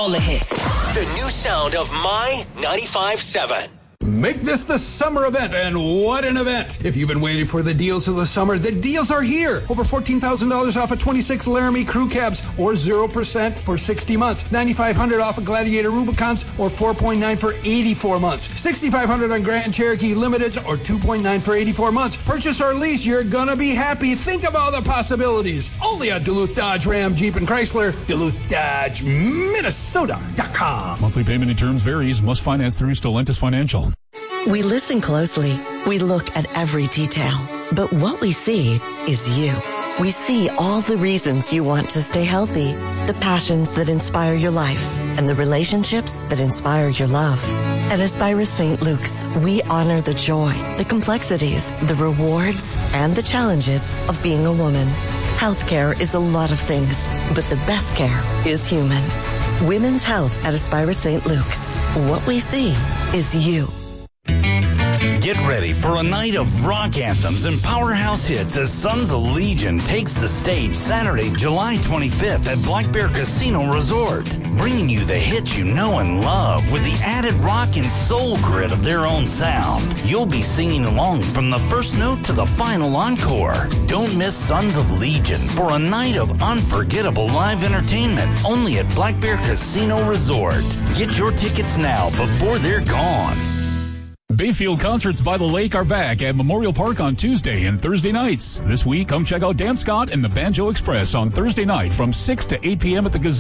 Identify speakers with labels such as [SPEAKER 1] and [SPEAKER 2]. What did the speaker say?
[SPEAKER 1] all the hits.
[SPEAKER 2] The new sound of My 95.7.
[SPEAKER 3] Make this the summer event, and what an event! If you've been waiting for the deals of the summer, the deals are here. Over $14,000 off of 26 Laramie crew cabs, or 0% for 60 months. $9,500 off of Gladiator Rubicons, or 4.9 for 84 months. $6,500 on Grand Cherokee Limiteds, or 2.9 for 84 months. Purchase or lease, you're gonna be happy. Think of all the possibilities. Only at Duluth Dodge Ram Jeep and Chrysler. Duluth Dodge, Minnesota.com.
[SPEAKER 4] Monthly payment and terms varies. Must finance through Stellantis Financial.
[SPEAKER 5] We listen closely. We look at every detail. But what we see is you. We see all the reasons you want to stay healthy, the passions that inspire your life, and the relationships that inspire your love. At Aspira St. Luke's, we honor the joy, the complexities, the rewards, and the challenges of being a woman. Healthcare is a lot of things, but the best care is human. Women's health at Aspira St. Luke's. What we see is you.
[SPEAKER 6] Get ready for a night of rock anthems and powerhouse hits as Sons of Legion takes the stage Saturday, July 25th at Black Bear Casino Resort, bringing you the hits you know and love with the added rock and soul grit of their own sound. You'll be singing along from the first note to the final encore. Don't miss Sons of Legion for a night of unforgettable live entertainment only at Black Bear Casino Resort. Get your tickets now before they're gone.
[SPEAKER 4] Bayfield Concerts by the Lake are back at Memorial Park on Tuesday and Thursday nights. This week, come check out Dan Scott and the Banjo Express on Thursday night from 6 to 8 p.m. at the Gazette.